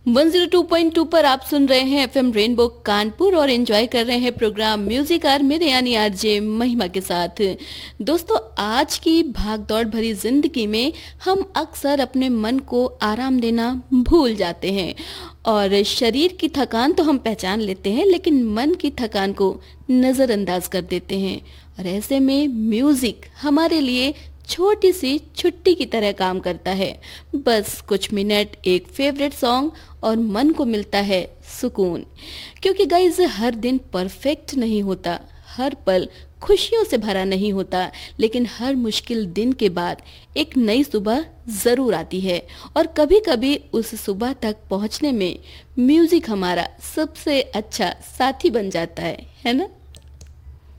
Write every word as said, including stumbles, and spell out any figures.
One zero two point two पर आप सुन रहे हैं एफएम रेनबो कानपुर और एंजॉय कर रहे हैं प्रोग्राम म्यूजिक आर मेरे यानी आरजे महिमा के साथ। दोस्तों, आज की भागदौड़ भरी जिंदगी में हम अक्सर अपने मन को आराम देना भूल जाते हैं और शरीर की थकान तो हम पहचान लेते हैं, लेकिन मन की थकान को नज़रअंदाज कर देते हैं। और ऐसे में म्यूजिक हमारे लिए छोटी सी छुट्टी की तरह काम करता है। बस कुछ मिनट, एक फेवरेट सॉन्ग और मन को मिलता है सुकून। क्योंकि गाइज, हर दिन परफेक्ट नहीं होता, हर पल खुशियों से भरा नहीं होता, लेकिन हर मुश्किल दिन के बाद एक नई सुबह ज़रूर आती है। और कभी कभी उस सुबह तक पहुंचने में म्यूजिक हमारा सबसे अच्छा साथी बन जाता है है ना।